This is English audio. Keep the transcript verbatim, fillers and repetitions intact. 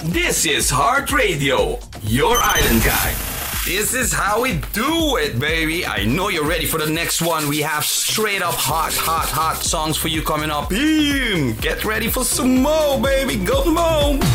This is Heart Radio, your island guy. This is how we do it, baby. I know you're ready for the next one. We have straight up hot, hot, hot songs for you coming up. Get ready for some more, baby. Go some more.